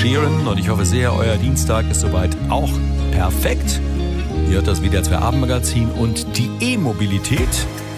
Sheeran und ich hoffe sehr, euer Dienstag ist soweit auch perfekt. Ihr hört das WDR 2 Abendmagazin und die E-Mobilität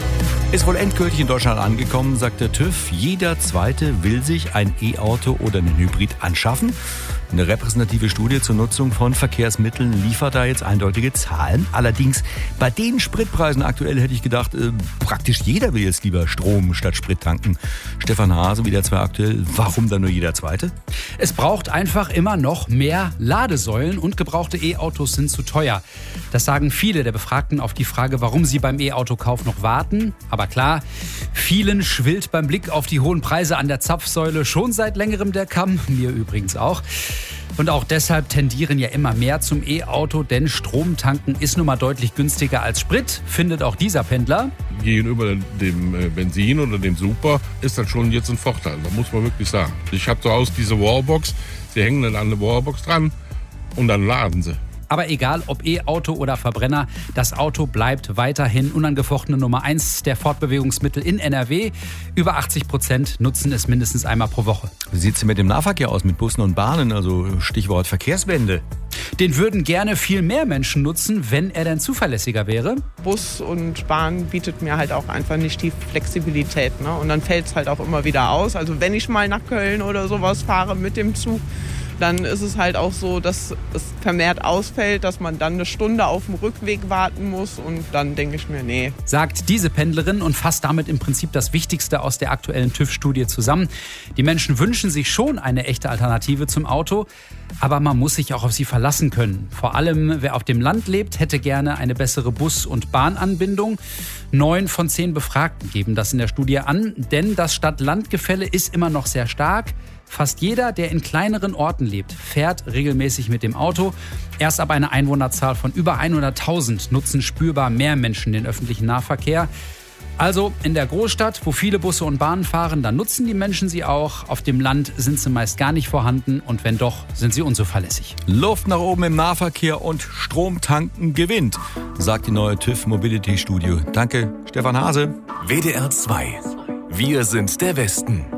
ist wohl endgültig in Deutschland angekommen, sagt der TÜV. Jeder Zweite will sich ein E-Auto oder einen Hybrid anschaffen. Eine repräsentative Studie zur Nutzung von Verkehrsmitteln liefert da jetzt eindeutige Zahlen. Allerdings bei den Spritpreisen aktuell hätte ich gedacht, praktisch jeder will jetzt lieber Strom statt Sprit tanken. Stefan Hase, WDR 2 aktuell, warum dann nur jeder Zweite? Es braucht einfach immer noch mehr Ladesäulen und gebrauchte E-Autos sind zu teuer. Das sagen viele der Befragten auf die Frage, warum sie beim E-Autokauf noch warten. Aber klar, vielen schwillt beim Blick auf die hohen Preise an der Zapfsäule schon seit längerem der Kamm, mir übrigens auch. Und auch deshalb tendieren ja immer mehr zum E-Auto, denn Stromtanken ist nun mal deutlich günstiger als Sprit, findet auch dieser Pendler. Gegenüber dem Benzin oder dem Super ist das schon jetzt ein Vorteil, da muss man wirklich sagen. Ich habe zu Hause diese Wallbox, sie hängen dann an der Wallbox dran und dann laden sie. Aber egal, ob E-Auto oder Verbrenner, das Auto bleibt weiterhin unangefochtene Nummer 1 der Fortbewegungsmittel in NRW. Über 80% nutzen es mindestens einmal pro Woche. Wie sieht es denn mit dem Nahverkehr aus, mit Bussen und Bahnen, also Stichwort Verkehrswende? Den würden gerne viel mehr Menschen nutzen, wenn er denn zuverlässiger wäre. Bus und Bahn bietet mir halt auch einfach nicht die Flexibilität, ne? Und dann fällt es halt auch immer wieder aus. Also wenn ich mal nach Köln oder sowas fahre mit dem Zug, dann ist es halt auch so, dass es vermehrt ausfällt, dass man dann eine Stunde auf dem Rückweg warten muss und dann denke ich mir, nee. Sagt diese Pendlerin und fasst damit im Prinzip das Wichtigste aus der aktuellen TÜV-Studie zusammen. Die Menschen wünschen sich schon eine echte Alternative zum Auto, aber man muss sich auch auf sie verlassen können. Vor allem, wer auf dem Land lebt, hätte gerne eine bessere Bus- und Bahnanbindung. 9 von 10 Befragten geben das in der Studie an, denn das Stadt-Land-Gefälle ist immer noch sehr stark. Fast jeder, der in kleineren Orten lebt, fährt regelmäßig mit dem Auto. Erst ab einer Einwohnerzahl von über 100.000 nutzen spürbar mehr Menschen den öffentlichen Nahverkehr. Also in der Großstadt, wo viele Busse und Bahnen fahren, dann nutzen die Menschen sie auch. Auf dem Land sind sie meist gar nicht vorhanden und wenn doch, sind sie unzuverlässig. Luft nach oben im Nahverkehr und Stromtanken gewinnt, sagt die neue TÜV Mobility Studie. Danke, Stefan Hase. WDR 2. Wir sind der Westen.